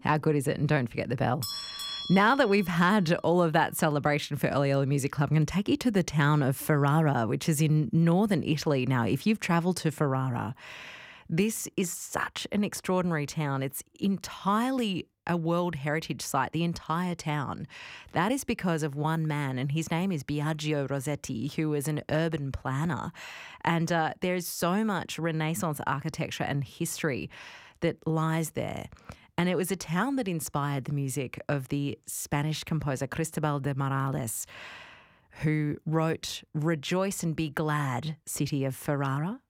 How good is it? And don't forget the bell. Now that we've had all of that celebration for Early Early Music Club, I'm going to take you to the town of Ferrara, which is in northern Italy. Now, if you've travelled to Ferrara, this is such an extraordinary town. It's entirely a World Heritage Site, the entire town. That is because of one man, and his name is Biagio Rossetti, who was an urban planner. And there's so much Renaissance architecture and history that lies there. And it was a town that inspired the music of the Spanish composer Cristobal de Morales, who wrote Rejoice and Be Glad, City of Ferrara.